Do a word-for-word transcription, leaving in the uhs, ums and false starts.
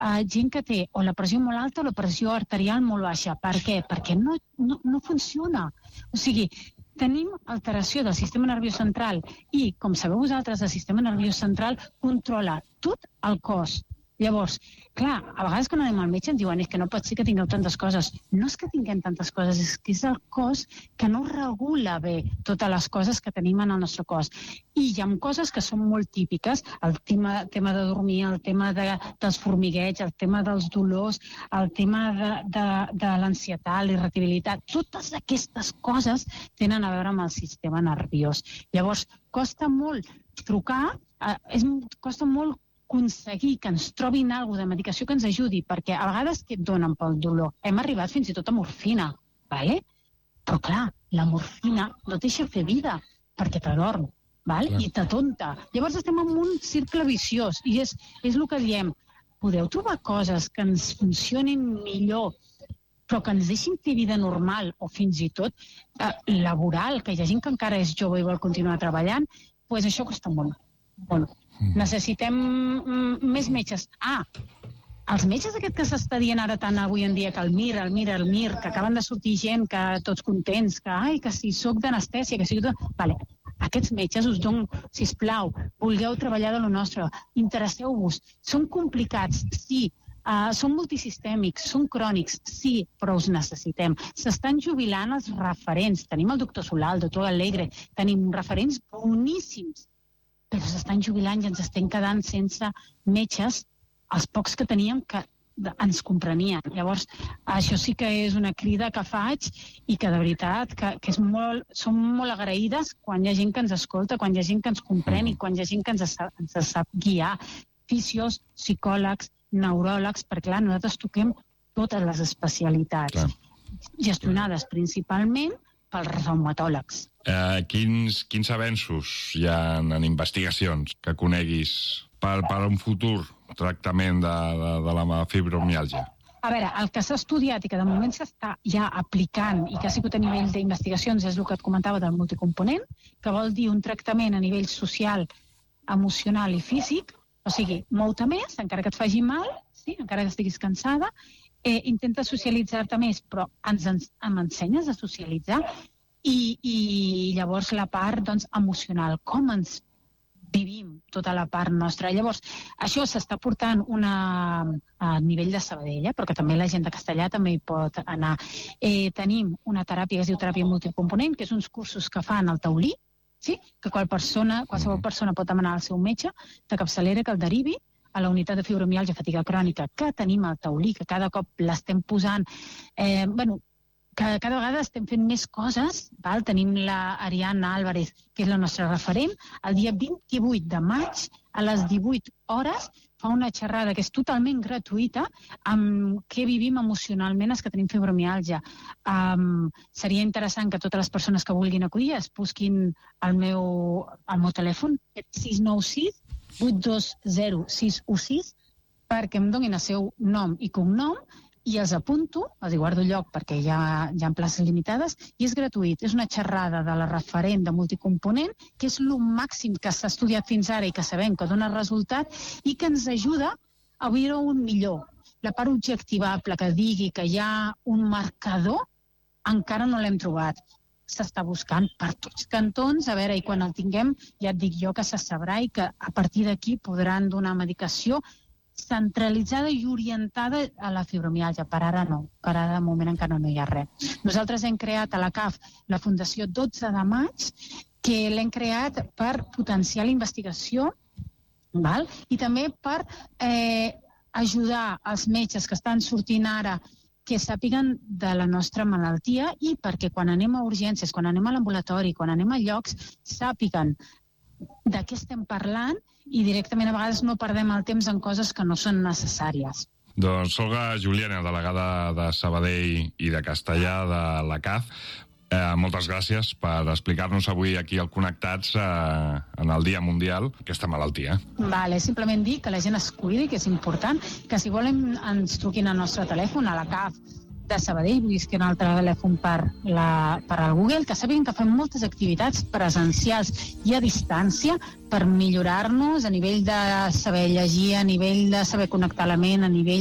uh, gent que té o la pressió molt alta o la pressió arterial molt baixa. Per què? Perquè no, no, no funciona. O sigui, tenim alteració del sistema nerviós central i, com sabeu vosaltres, el sistema nerviós central controla tot el cos. Llavors, clar, a vegades quan anem al metge ens diuen és que no pot ser que tingueu tantes coses. No és que tinguem tantes coses, és que és el cos que no regula bé totes les coses que tenim en el nostre cos. I hi ha coses que són molt típiques, el tema, tema de dormir, el tema de, dels formigueig, el tema dels dolors, el tema de, de, de l'ansietat, l'irritabilitat, totes aquestes coses tenen a veure amb el sistema nerviós. Llavors, costa molt trucar, eh, és, costa molt aconseguir que ens trobin alguna de medicació que ens ajudi, perquè a vegades que et donen pel dolor? Hem arribat fins i tot a morfina, ¿vale? Però clar, la morfina no et deixa fer vida, perquè t'adorm, val? I t'atonta. Llavors estem en un cercle viciós, i és, és el que diem, podeu trobar coses que ens funcionin millor, però que ens deixin fer vida normal, o fins i tot eh, laboral, que hi ha gent que encara és jove i vol continuar treballant, doncs això costa molt, molt. Necessitem més metges. Ah, els metges aquest que s'està dient ara tant avui en dia, que el MIR, el MIR, el MIR, que acaben de sortir gent, que tots contents, que ai, que si soc d'anestèsia, que si... Vale. Aquests metges us dono, sisplau, vulgueu treballar de lo nostre, interesseu-vos. Són complicats, sí, uh, són multisistèmics, són crònics, sí, però us necessitem. S'estan jubilant els referents. Tenim el doctor Solà, el doctor Alegre, tenim referents boníssims, però s'estan jubilant i ens estem quedant sense metges, els pocs que teníem que ens comprenien. Llavors, això sí que és una crida que faig i que de veritat que, que és molt, som molt agraïdes quan hi ha gent que ens escolta, quan hi ha gent que ens comprèn i quan hi ha gent que ens sap, ens sap guiar. Fisios, psicòlegs, neuròlegs, perquè clar, nosaltres toquem totes les especialitats, clar, gestionades principalment pels reumatòlegs. Eh, quins, quins avenços hi ha en, en investigacions que coneguis per, per un futur tractament de, de, de la fibromiàlgia? A veure, el que s'ha estudiat i que de moment s'està ja aplicant i que ha sigut a nivell d'investigacions és el que et comentava del multicomponent, que vol dir un tractament a nivell social, emocional i físic, o sigui, mou-te més, encara que et faci mal, sí, encara que estiguis cansada, eh, intenta socialitzar-te més, però ens, ens ensenyes a socialitzar i, i llavors la part doncs, emocional, com ens vivim tota la part nostra. Llavors, això s'està portant una, a nivell de Sabadell, però que també la gent de Castellà també hi pot anar. Eh, tenim una teràpia que es diu teràpia multicomponent, que és uns cursos que fan al taulí, sí? Que qual persona, qualsevol persona pot demanar al seu metge de capçalera que el derivi a la unitat de fibromiàlgia fatiga crònica que tenim al taulí, que cada cop l'estem posant... Eh, bueno, que cada vegada estem fent més coses, val? Tenim la Ariadna Álvarez, que és la nostra referent, el dia vint-i-vuit de maig, a les divuit hores, fa una xerrada que és totalment gratuïta amb què vivim emocionalment els que tenim fibromiàlgia. Um, seria interessant que totes les persones que vulguin acudir es busquin el meu, el meu telèfon, sis nou sis, vuit dos zero, sis u sis, perquè em donin el seu nom i cognom, i els apunto, els hi guardo lloc perquè hi ha, hi ha places limitades, i és gratuït. És una xerrada de la referent de multicomponent, que és el màxim que s'ha estudiat fins ara i que sabem que dona resultat i que ens ajuda a viure un millor. La part objectivable que digui que hi ha un marcador encara no l'hem trobat. S'està buscant per tots cantons, a veure, i quan el tinguem ja et dic jo que se sabrà i que a partir d'aquí podran donar medicació centralitzada i orientada a la fibromiàlgia. Per ara no, per ara de moment encara no hi ha res. Nosaltres hem creat a la C A F la Fundació dotze de maig, que l'hem creat per potenciar la investigació, val? I també per eh, ajudar els metges que estan sortint ara que sàpiguen de la nostra malaltia i perquè quan anem a urgències, quan anem a l'ambulatori, quan anem a llocs, sàpiguen de què estem parlant i directament a vegades no perdem el temps en coses que no són necessàries. Doncs Olga Juliana, delegada de Sabadell i de Castellà de la C A F, eh, moltes gràcies per explicar-nos avui aquí al Connectats eh, en el Dia Mundial aquesta malaltia. Vale, simplement dir que la gent es cuidi, que és important, que si volen ens truquin al nostre telèfon, a la C A F, de Sabadell, vull dir que un altre telèfon per, la, per al Google, que sàpiguen que fem moltes activitats presencials i a distància per millorar-nos a nivell de saber llegir, a nivell de saber connectar la ment, a nivell